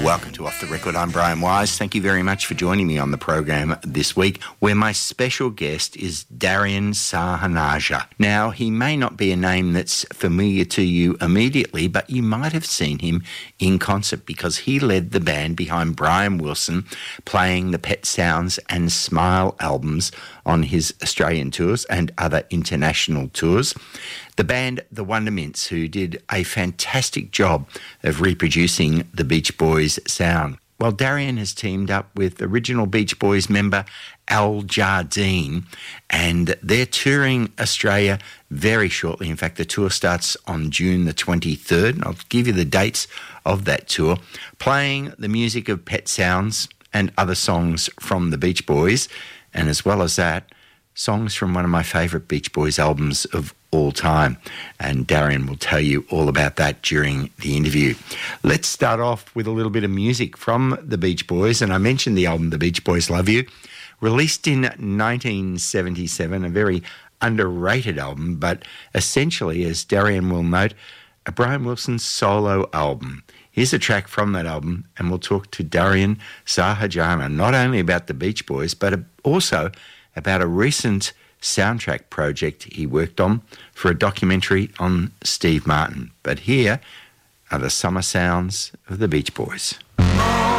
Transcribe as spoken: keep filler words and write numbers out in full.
Welcome to Off the Record. I'm Brian Wise. Thank you very much for joining me on the program this week, where my special guest is Darian Sahanaja. Now, he may not be a name that's familiar to you immediately, but you might have seen him in concert because he led the band behind Brian Wilson playing the Pet Sounds and Smile albums on his Australian tours and other international tours. The band The Wondermints, who did a fantastic job of reproducing the Beach Boys sound. Well, Darian has teamed up with original Beach Boys member Al Jardine, and they're touring Australia very shortly. In fact, the tour starts on June the twenty-third, and I'll give you the dates of that tour, playing the music of Pet Sounds and other songs from the Beach Boys, and as well as that, songs from one of my favourite Beach Boys albums of all time. And Darian will tell you all about that during the interview. Let's start off with a little bit of music from the Beach Boys. And I mentioned the album The Beach Boys Love You, released in nineteen seventy-seven, a very underrated album, but essentially, as Darian will note, a Brian Wilson solo album. Here's a track from that album, and we'll talk to Darian Sahanaja not only about the Beach Boys, but also about a recent soundtrack project he worked on for a documentary on Steve Martin. But here are the summer sounds of the Beach Boys.